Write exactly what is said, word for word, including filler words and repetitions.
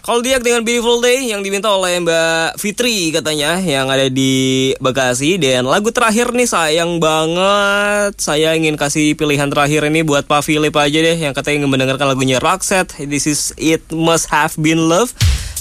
Kalau Diak dengan Beautiful Day yang diminta oleh Mbak Fitri katanya yang ada di Bekasi. Dan lagu terakhir nih sayang banget, saya ingin kasih pilihan terakhir ini buat Pak Philip aja deh, yang katanya ingin mendengarkan lagunya Roxette. This is It Must Have Been Love.